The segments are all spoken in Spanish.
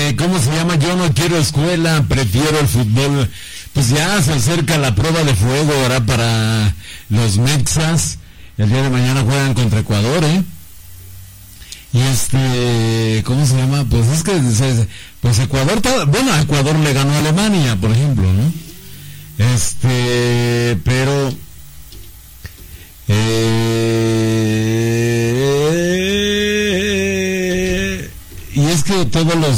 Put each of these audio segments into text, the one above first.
¿cómo se llama? Yo no quiero escuela, prefiero el fútbol. Pues ya se acerca la prueba de fuego, ¿verdad? Para los mexas. El día de mañana juegan contra Ecuador, Y ¿cómo se llama? Pues es que, pues Ecuador, Ecuador le ganó a Alemania, por ejemplo, ¿no? Pero, y es que todos los,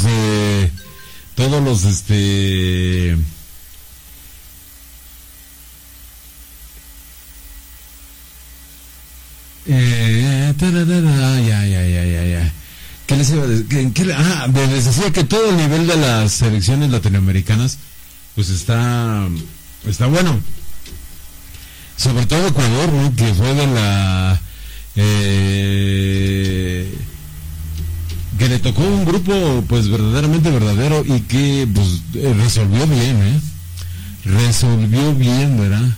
ya. ¿Qué les iba a decir? Les decía que todo el nivel de las selecciones latinoamericanas, pues está bueno. Sobre todo Ecuador, ¿no? Que fue de la... que le tocó un grupo, pues, verdaderamente verdadero y que, pues, resolvió bien, Resolvió bien, ¿verdad?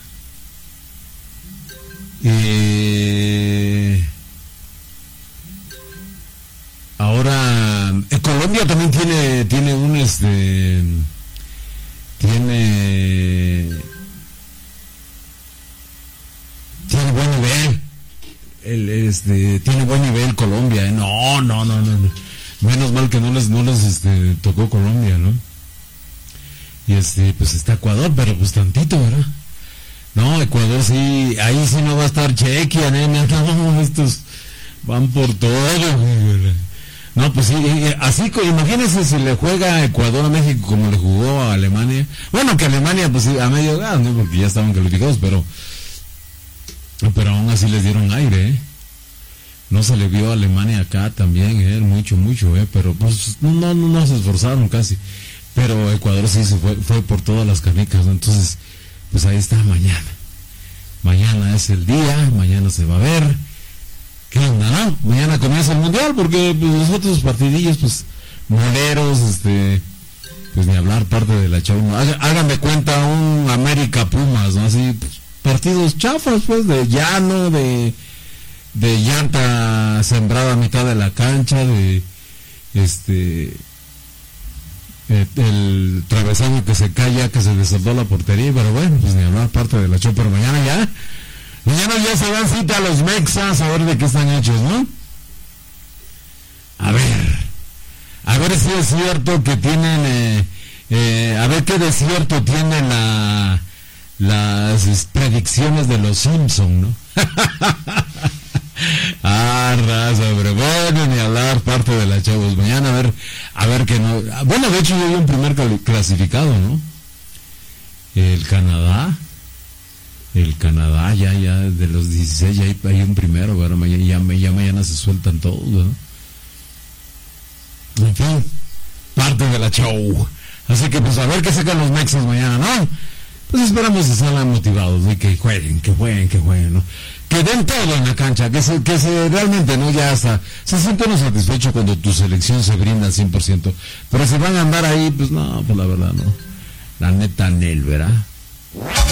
Ahora Colombia también tiene un tiene buen nivel. Tiene buen nivel Colombia, No. Menos mal que no les tocó Colombia, ¿no? Y pues está Ecuador, pero pues tantito, ¿verdad? No, Ecuador sí, ahí sí no va a estar Chequia, no, estos van por todo, ¿verdad? No, pues sí, así, imagínense si le juega Ecuador a México como le jugó a Alemania. Bueno, que Alemania, pues sí, a medio gas, ¿no? Porque ya estaban calificados, pero aún así les dieron aire, No se le vio a Alemania acá también, mucho, pero pues no se esforzaron casi. Pero Ecuador sí se fue por todas las canicas, ¿no? Entonces, pues ahí está mañana. Mañana es el día, mañana se va a ver. ¿Qué onda, no? Mañana comienza el mundial, porque pues, los otros partidillos, pues, moleros, pues ni hablar, parte de la chau. Háganme cuenta un América Pumas, ¿no? Así, pues, partidos chafas, pues, de llano, de llanta sembrada a mitad de la cancha, el travesaño que se calla, que se desató la portería, pero bueno, pues ni hablar, parte de la show. Pero mañana ya se dan cita a los mexas a ver de qué están hechos, ¿no? A ver si es cierto que tienen, a ver qué de cierto tienen las predicciones de los Simpson, ¿no? Raza, pero bueno, ni hablar, parte de la chavos. Mañana a ver que no. Bueno, de hecho yo vi un primer clasificado, ¿no? El Canadá ya de los 16 ya hay un primero, ¿verdad? Mañana se sueltan todos, ¿verdad? En fin, parte de la show. Así que pues a ver qué sacan los mexas mañana, ¿no? Pues esperamos que salgan motivados y que jueguen, ¿no? Que den todo en la cancha, que se realmente, ¿no? Ya hasta se siente uno satisfecho cuando tu selección se brinda al 100%. Pero si van a andar ahí, pues no, pues la verdad no. La neta, Nel, ¿verdad?